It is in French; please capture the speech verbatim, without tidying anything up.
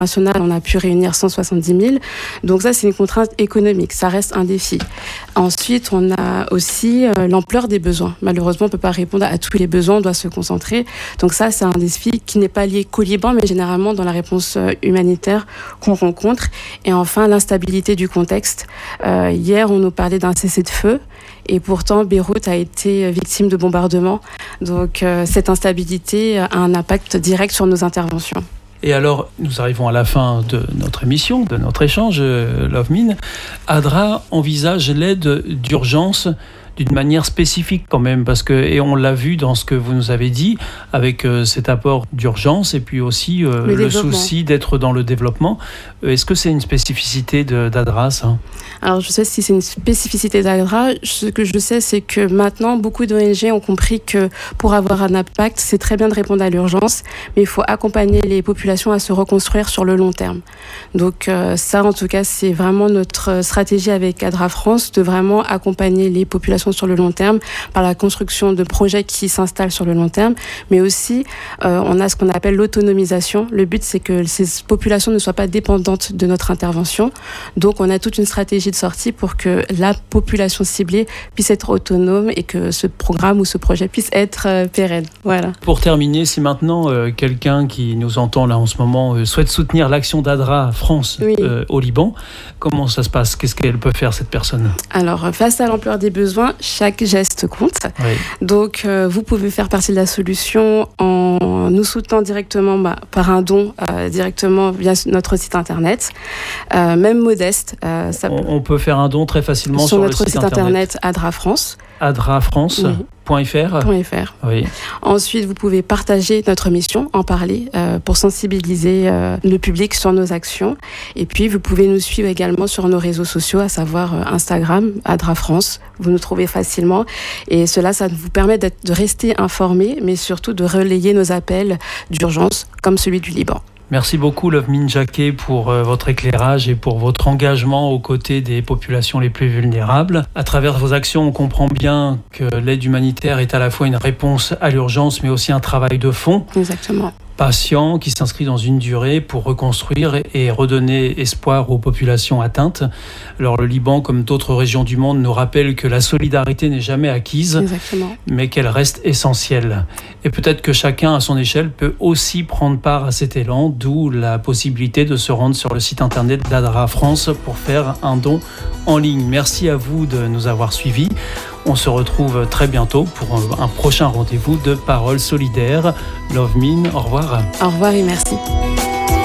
on a pu réunir cent soixante-dix mille. Donc ça, c'est une contrainte économique. Ça reste un défi. Ensuite, on a aussi euh, l'ampleur des besoins. Malheureusement, on ne peut pas répondre à tous les besoins. On doit se concentrer. Donc ça, c'est un défi qui n'est pas lié qu'au Liban, mais généralement dans la réponse euh, humanitaire qu'on rencontre. Et enfin, l'instabilité du contexte. Euh, hier, on nous parlait d'un cessez-le-feu. Et pourtant, Beyrouth a été victime de bombardements. Donc euh, cette instabilité a un impact direct sur nos interventions. Et alors, nous arrivons à la fin de notre émission, de notre échange, euh, Love-Min. ADRA envisage l'aide d'urgence d'une manière spécifique quand même, parce que, et on l'a vu dans ce que vous nous avez dit, avec euh, cet apport d'urgence et puis aussi euh, le, le souci d'être dans le développement. Est-ce que c'est une spécificité de, d'ADRA, ça ? Alors, je sais si c'est une spécificité d'ADRA. Ce que je sais, c'est que maintenant, beaucoup d'O N G ont compris que pour avoir un impact, c'est très bien de répondre à l'urgence, mais il faut accompagner les populations à se reconstruire sur le long terme. Donc euh, ça, en tout cas, c'est vraiment notre stratégie avec ADRA France, de vraiment accompagner les populations sur le long terme par la construction de projets qui s'installent sur le long terme, mais aussi euh, on a ce qu'on appelle l'autonomisation. Le but, c'est que ces populations ne soient pas dépendantes de notre intervention. Donc on a toute une stratégie de sortie pour que la population ciblée puisse être autonome et que ce programme ou ce projet puisse être euh, pérenne. Voilà. Pour terminer, si maintenant euh, quelqu'un qui nous entend là en ce moment euh, souhaite soutenir l'action d'ADRA France oui. euh, au Liban, comment ça se passe ? Qu'est-ce qu'elle peut faire, cette personne ? Alors, face à l'ampleur des besoins, chaque geste compte. Oui. Donc, euh, vous pouvez faire partie de la solution en nous soutenant directement bah, par un don, euh, directement via notre site internet, euh, même modeste. Euh, ça on, on peut faire un don très facilement sur, sur notre le site, site internet, internet ADRA France. ADRA France. Oui. .fr. .fr. Oui. Ensuite, vous pouvez partager notre mission, en parler, euh, pour sensibiliser euh, le public sur nos actions. Et puis, vous pouvez nous suivre également sur nos réseaux sociaux, à savoir euh, Instagram, ADRA France. Vous nous trouvez facilement. Et cela, ça vous permet d'être, de rester informés, mais surtout de relayer nos appels d'urgence, comme celui du Liban. Merci beaucoup, Love-Min Jaquet, pour euh, votre éclairage et pour votre engagement aux côtés des populations les plus vulnérables. À travers vos actions, on comprend bien que l'aide humanitaire est à la fois une réponse à l'urgence, mais aussi un travail de fond. Exactement. Patient, qui s'inscrit dans une durée pour reconstruire et redonner espoir aux populations atteintes. Alors le Liban, comme d'autres régions du monde, nous rappelle que la solidarité n'est jamais acquise, Exactement. mais qu'elle reste essentielle. Et peut-être que chacun, à son échelle, peut aussi prendre part à cet élan, d'où la possibilité de se rendre sur le site internet d'ADRA France pour faire un don en ligne. Merci à vous de nous avoir suivis. On se retrouve très bientôt pour un prochain rendez-vous de Paroles solidaires. Love-Min, au revoir. Au revoir et merci.